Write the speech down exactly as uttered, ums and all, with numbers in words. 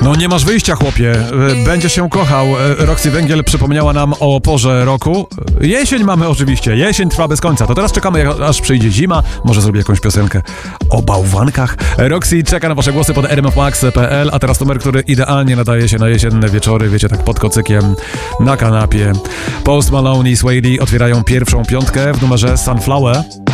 No nie masz wyjścia, chłopie. Będzie się kochał. Roxy Węgiel przypomniała nam o porze roku. Jesień mamy oczywiście. Jesień trwa bez końca. To teraz czekamy, aż przyjdzie zima. Może zrobię jakąś piosenkę o bałwankach. Roxy czeka na wasze głosy pod r m f max kropka p l, a teraz numer, który idealnie nadaje się na jesienne wieczory. Wiecie, tak pod kocykiem, na kanapie. Post Malone i Sway Lee otwierają pierwszą piątkę w numerze Sunflower.